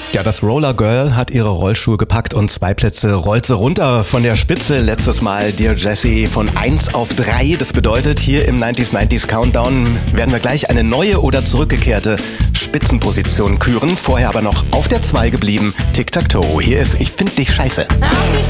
Ja, das Roller Girl hat ihre Rollschuhe gepackt und 2 Plätze rollt sie runter von der Spitze. Letztes Mal Dear Jessie von 1 auf 3. Das bedeutet, hier im 90s Countdown werden wir gleich eine neue oder zurückgekehrte Spitzenposition küren. Vorher aber noch auf der 2 geblieben. Tic-Tac-Toe. Hier ist Ich find dich scheiße.